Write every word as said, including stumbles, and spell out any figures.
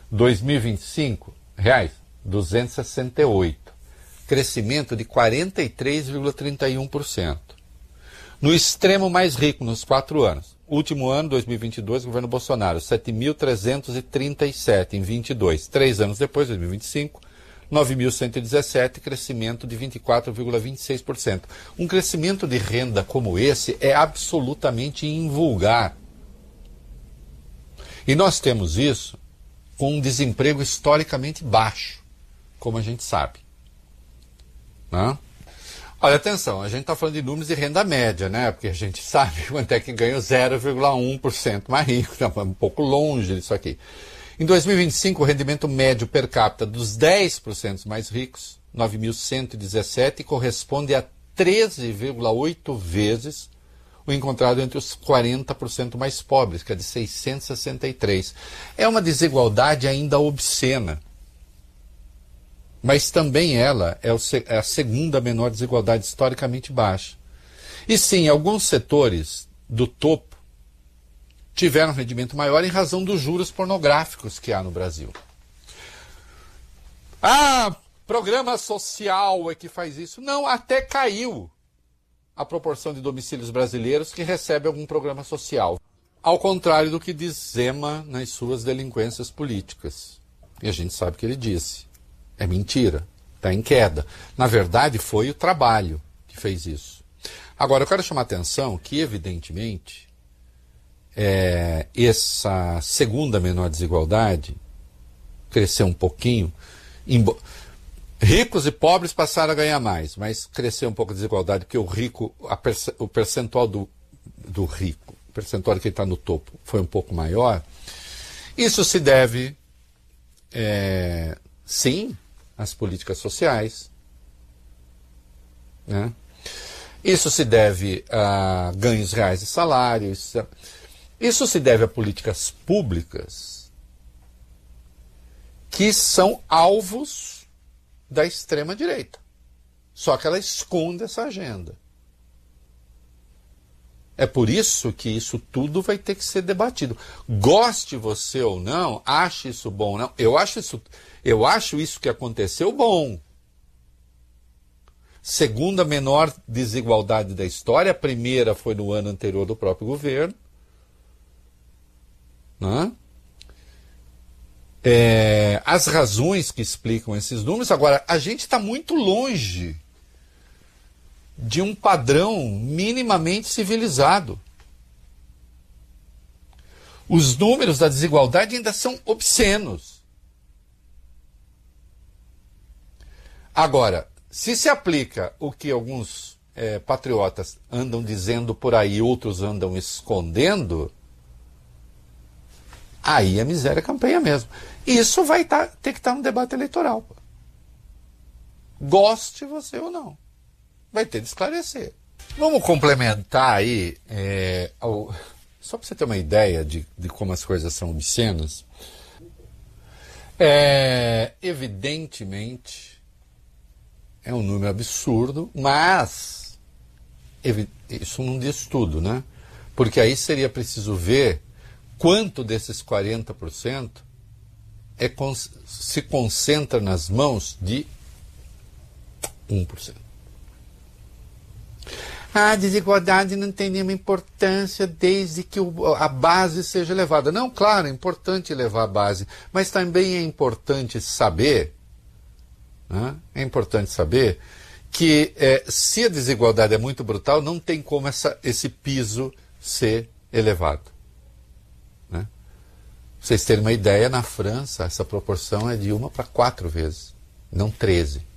dois mil e vinte e cinco, reais, duzentos e sessenta e oito. Crescimento de quarenta e três vírgula trinta e um por cento. No extremo mais rico, nos quatro anos. Último ano, dois mil e vinte e dois, governo Bolsonaro, sete mil trezentos e trinta e sete em vinte e dois. Três anos depois, dois mil e vinte e cinco, nove mil cento e dezessete, crescimento de vinte e quatro vírgula vinte e seis por cento. Um crescimento de renda como esse é absolutamente invulgar. E nós temos isso com um desemprego historicamente baixo, como a gente sabe. Né? Olha, atenção, a gente está falando de números de renda média, né? Porque a gente sabe quanto é que ganha o zero vírgula um por cento mais rico, está um pouco longe disso aqui. Em dois mil e vinte e cinco, o rendimento médio per capita dos dez por cento mais ricos, nove mil cento e dezessete, corresponde a treze vírgula oito vezes o encontrado entre os quarenta por cento mais pobres, que é de seiscentos e sessenta e três. É uma desigualdade ainda obscena. Mas também ela é, o, é a segunda menor desigualdade historicamente baixa. E sim, alguns setores do topo tiveram rendimento maior em razão dos juros pornográficos que há no Brasil. Ah, programa social é que faz isso. Não, até caiu a proporção de domicílios brasileiros que recebe algum programa social. Ao contrário do que diz Zema nas suas delinquências políticas. E a gente sabe o que ele disse. É mentira, está em queda. Na verdade, foi o trabalho que fez isso. Agora, eu quero chamar a atenção que, evidentemente, é, essa segunda menor desigualdade cresceu um pouquinho. Imbo... Ricos e pobres passaram a ganhar mais, mas cresceu um pouco a desigualdade, porque o rico, a perce... o percentual do, do rico, o percentual que está no topo, foi um pouco maior. Isso se deve, é, sim, às políticas sociais, né? Isso se deve a ganhos reais de salário, isso, isso se deve a políticas públicas que são alvos da extrema-direita. Só que ela esconde essa agenda. É por isso que isso tudo vai ter que ser debatido. Goste você ou não, ache isso bom ou não. Eu acho isso, eu acho isso que aconteceu bom. Segunda menor desigualdade da história, a primeira foi no ano anterior do próprio governo. Né? É, as razões que explicam esses números. Agora, a gente está muito longe de um padrão minimamente civilizado. Os números da desigualdade ainda são obscenos. Agora, se se aplica o que alguns é, patriotas andam dizendo por aí, outros andam escondendo, aí a miséria campeia mesmo. Isso vai tá, ter que estar tá no debate eleitoral. Goste você ou não. Vai ter de esclarecer. Vamos complementar aí, é, ao, só para você ter uma ideia de, de como as coisas são obscenas. É, evidentemente, é um número absurdo, mas isso não diz tudo, né? Porque aí seria preciso ver quanto desses quarenta por cento é, se concentra nas mãos de um por cento. A desigualdade não tem nenhuma importância desde que o, a base seja elevada. Não, claro, é importante elevar a base, mas também é importante saber, né? É importante saber que é, se a desigualdade é muito brutal, não tem como essa, esse piso ser elevado. Né? Pra vocês terem uma ideia, na França essa proporção é de uma para quatro vezes, não treze.